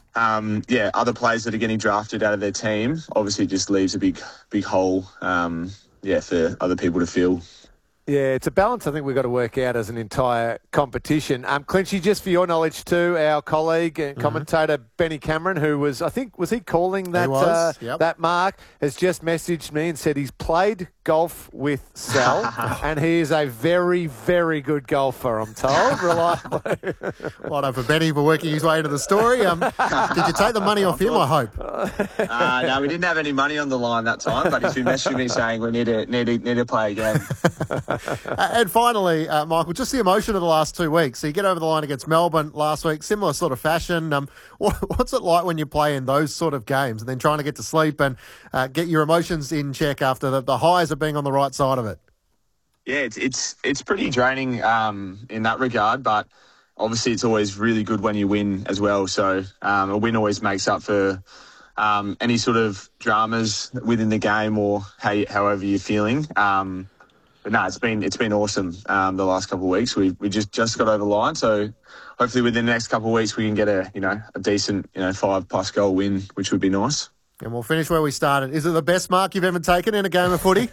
other players that are getting drafted out of their team obviously just leaves a big hole, for other people to fill. Yeah, it's a balance I think we've got to work out as an entire competition. Clinchy, just for your knowledge too, our colleague and commentator Benny Cameron, who was he calling that that mark, has just messaged me and said he's played golf with Sal and he is a very, very good golfer, I'm told. Reliably. Well done for Benny for working his way into the story. Did you take the money off him, I hope? No, we didn't have any money on the line that time, but he's been messaging me saying we need to play again. And finally, Michael, just the emotion of the last 2 weeks. So you get over the line against Melbourne last week, similar sort of fashion. What's it like when you play in those sort of games and then trying to get to sleep and get your emotions in check after the highs of being on the right side of it? Yeah, it's pretty draining in that regard, but obviously it's always really good when you win as well. So a win always makes up for any sort of dramas within the game or however you're feeling. But no, it's been awesome the last couple of weeks. We just got over the line, so hopefully within the next couple of weeks we can get a decent 5+ goal win, which would be nice. And we'll finish where we started. Is it the best mark you've ever taken in a game of footy?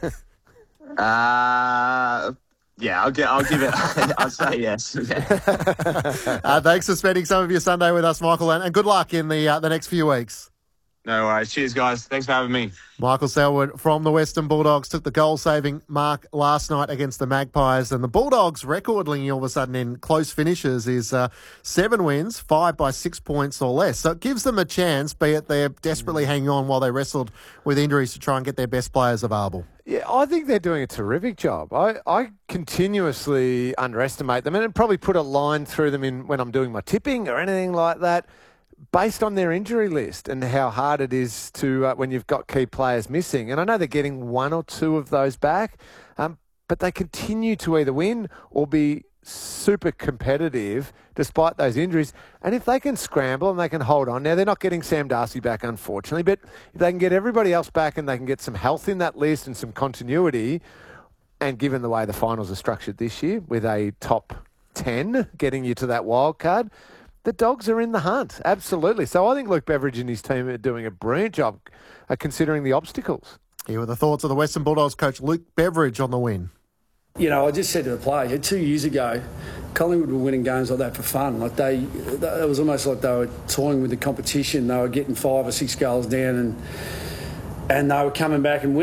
I'll give it. I'll say yes. Yeah. Thanks for spending some of your Sunday with us, Michael, and good luck in the next few weeks. No worries. Cheers, guys. Thanks for having me. Michael Selwood from the Western Bulldogs took the goal-saving mark last night against the Magpies, and the Bulldogs' record linking all of a sudden in close finishes is 7 wins, 5 by 6 points or less. So it gives them a chance, be it they're desperately hanging on while they wrestled with injuries to try and get their best players available. Yeah, I think they're doing a terrific job. I continuously underestimate them and probably put a line through them when I'm doing my tipping or anything like that, based on their injury list and how hard it is to when you've got key players missing. And I know they're getting 1 or 2 of those back, but they continue to either win or be super competitive despite those injuries. And if they can scramble and they can hold on, now they're not getting Sam Darcy back, unfortunately, but if they can get everybody else back and they can get some health in that list and some continuity, and given the way the finals are structured this year with a top 10 getting you to that wild card, the Dogs are in the hunt, absolutely. So I think Luke Beveridge and his team are doing a brilliant job considering the obstacles. Here were the thoughts of the Western Bulldogs coach Luke Beveridge on the win. I just said to the players, 2 years ago, Collingwood were winning games like that for fun. Like it was almost like they were toying with the competition. They were getting 5 or 6 goals down and they were coming back and winning.